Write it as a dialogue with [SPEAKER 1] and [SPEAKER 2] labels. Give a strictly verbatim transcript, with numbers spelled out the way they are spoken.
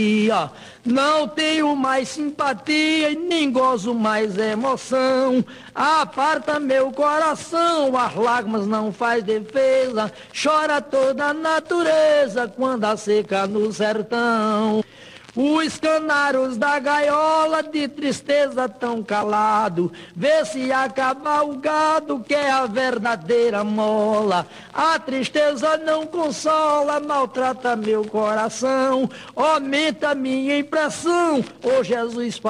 [SPEAKER 1] Não tenho mais simpatia e nem gozo mais emoção. Aparta meu coração, as lágrimas não faz defesa. Chora toda a natureza quando a seca no sertão. Os canários da gaiola de tristeza tão calado, vê se acaba o gado que é a verdadeira mola. A tristeza não consola, maltrata meu coração, aumenta minha impressão, ô Jesus.